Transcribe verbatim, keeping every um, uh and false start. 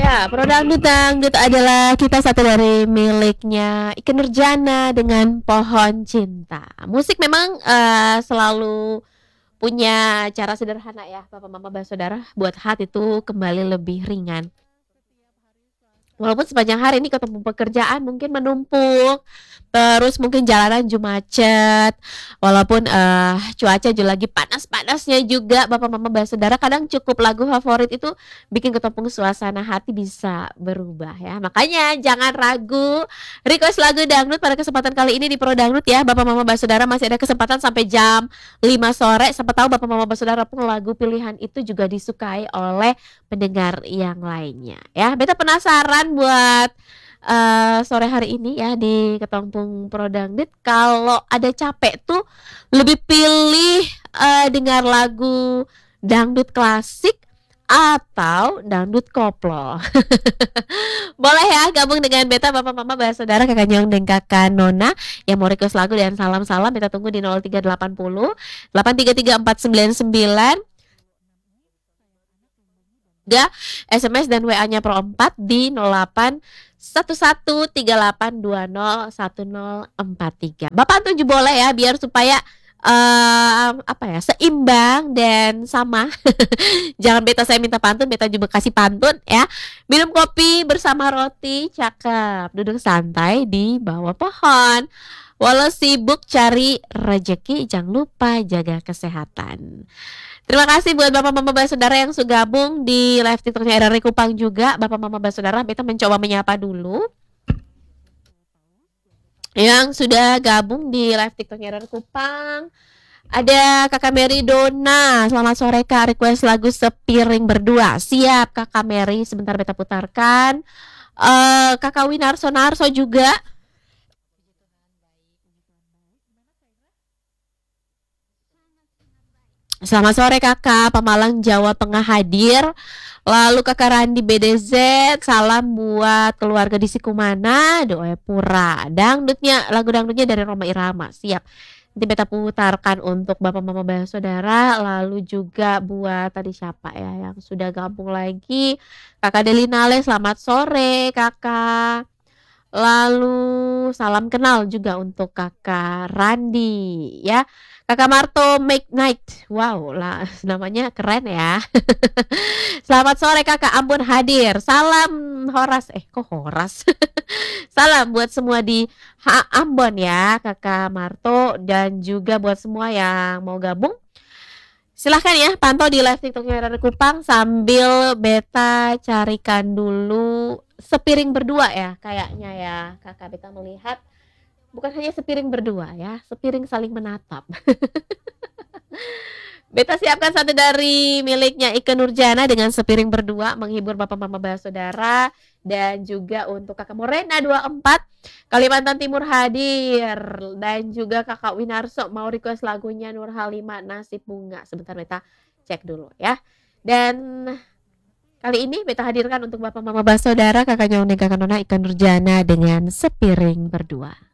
Ya, Pro Dangdut Dangdut adalah kita satu dari miliknya Ikke Nurjanah dengan Pohon Cinta. Musik memang, eee, selalu punya cara sederhana ya, Bapak Mama Bassaudara, buat hati itu kembali lebih ringan. Walaupun sepanjang hari ini ketemu pekerjaan mungkin menumpuk, terus mungkin jalanan ju macet, walaupun, eee, cuaca ju lagi panas-panasnya juga Bapak Mama Bassaudara, kadang cukup lagu favorit itu bikin ketemu suasana hati bisa berubah ya. Makanya jangan ragu request lagu dangdut pada kesempatan kali ini di Pro Dangdut ya, Bapak Mama Bassaudara masih ada kesempatan sampai jam lima sore, siapa tahu Bapak Mama Bassaudara pun lagu pilihan itu juga disukai oleh pendengar yang lainnya ya. Beta penasaran buat, eee, sore hari ini ya di Ketongpung Pro Dangdut, kalau ada capek tuh lebih pilih, eee, dengar lagu dangdut klasik atau dangdut koplo? Boleh ya gabung dengan beta Bapak Mama Bassaudara, Kakak Nyong deng Kakak Nona yang mau request lagu dan salam-salam beta tunggu di nol tiga delapan nol, delapan tiga tiga empat sembilan sembilan. Ga S M S dan W A-nya Pro empat di nol delapan satu satu tiga delapan dua nol satu nol empat tiga. Bapak tuju boleh ya biar supaya, eee, apa ya, seimbang dan sama. Jangan beta saya minta pantun, beta juga kasih pantun ya. Minum kopi bersama roti, cakep. Duduk santai di bawah pohon. Walau sibuk cari rejeki, jangan lupa jaga kesehatan. Terima kasih buat Bapak Mama Bassaudara yang su gabung di live TikTok-nya R R I Kupang juga, Bapak Mama Bassaudara, beta mencoba menyapa dulu. Yang sudah gabung di live TikTok-nya R R I Kupang, ada Kakak Mary Dona, selamat sore Kak, request lagu Sepiring Berdua. Siap Kakak Mary, sebentar beta putarkan. Eee, Kakak Winarso Narso juga. Selamat sore Kakak, Pemalang, Jawa Tengah hadir. Lalu Kakak Randi B D Z, salam buat keluarga di Sikumana, Doepura. Dangdutnya, lagu dangdutnya dari Rhoma Irama, siap. Nanti beta putarkan untuk Bapak Mama Bassaudara, lalu juga buat tadi siapa ya yang sudah gabung lagi, Kakak Delinale, selamat sore Kakak. Lalu salam kenal juga untuk Kakak Randi ya. Kakak Marto Make Night, wow lah namanya keren ya. Selamat sore Kakak Ambon hadir, salam Horas, eh kok Horas? Salam buat semua di ha Ambon ya, Kakak Marto dan juga buat semua yang mau gabung. Silahkan ya pantau di live TikTok-nya R R I Kupang sambil beta carikan dulu Sepiring Berdua ya kayaknya ya, Kakak beta melihat bukan hanya sepiring berdua ya, sepiring saling menatap. Beta siapkan satu dari miliknya Ikke Nurjanah dengan Sepiring Berdua menghibur Bapak Mama Bassaudara dan juga untuk Kakak Morena dua empat Kalimantan Timur hadir dan juga Kakak Winarso mau request lagunya Nurhalimah Nasib Bunga. Sebentar beta cek dulu ya. Dan kali ini beta hadirkan untuk Bapak Mama Bassaudara, Kakak Nyong deng Kakak Nona Ikke Nurjanah dengan Sepiring Berdua.